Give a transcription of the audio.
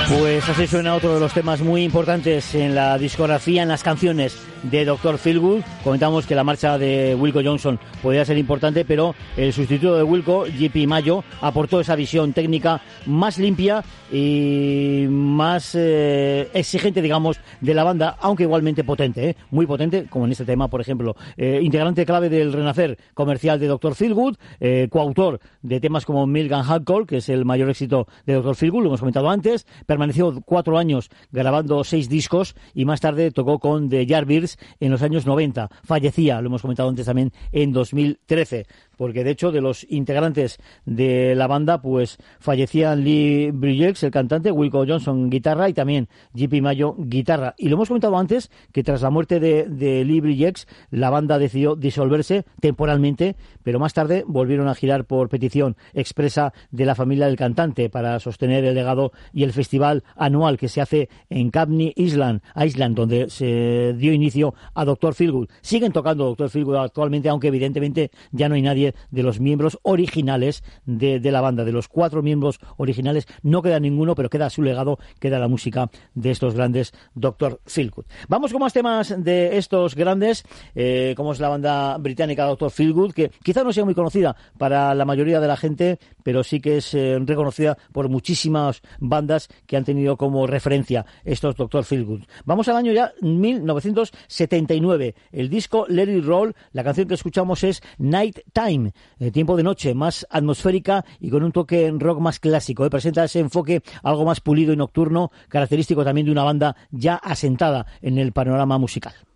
Pues así suena otro de los temas muy importantes en la discografía, en las canciones de Dr. Feelgood. Comentamos que la marcha de Wilco Johnson podría ser importante, pero el sustituto de Wilco, J.P. Mayo, aportó esa visión técnica más limpia y más exigente, digamos, de la banda, aunque igualmente potente, muy potente, como en este tema, por ejemplo. Integrante clave del renacer comercial de Dr. Feelgood, coautor de temas como Milk and Alcohol, que es el mayor éxito de Dr. Feelgood, lo hemos comentado antes. Permaneció 4 años grabando 6 discos y más tarde tocó con The Yardbirds en los años 90. Fallecía, lo hemos comentado antes también, en 2013. Porque de hecho de los integrantes de la banda pues fallecían Lee Bridges, el cantante, Wilco Johnson guitarra y también J.P. Mayo guitarra. Y lo hemos comentado antes que tras la muerte de Lee Bridges la banda decidió disolverse temporalmente, pero más tarde volvieron a girar por petición expresa de la familia del cantante para sostener el legado y el festival anual que se hace en Cabney Island, donde se dio inicio a Dr. Feelgood. Siguen tocando Dr. Feelgood actualmente, aunque evidentemente ya no hay nadie de los miembros originales de la banda. De los 4 miembros originales no queda ninguno, pero queda su legado, queda la música de estos grandes Dr. Feelgood. Vamos con más temas de estos grandes, como es la banda británica Dr. Feelgood, que quizá no sea muy conocida para la mayoría de la gente, pero sí que es reconocida por muchísimas bandas que han tenido como referencia estos Dr. Feelgood. Vamos al año ya 1979. El disco Let It Roll, la canción que escuchamos es Night Time, tiempo de noche, más atmosférica y con un toque rock más clásico. Presenta ese enfoque algo más pulido y nocturno, característico también de una banda ya asentada en el panorama musical.